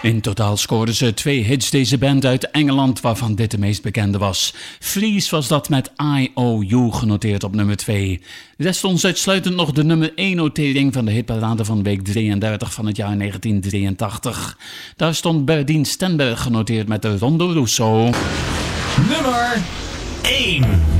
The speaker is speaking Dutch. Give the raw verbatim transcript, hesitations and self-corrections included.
In totaal scoorden ze twee hits, deze band uit Engeland, waarvan dit de meest bekende was. Fleece was dat met I O U, genoteerd op nummer twee. Rest ons uitsluitend nog de nummer één notering van de hitparade van week drieëndertig van het jaar negentien drieëntachtig. Daar stond Berdien Stenberg genoteerd met de Rondo Russo. Nummer één.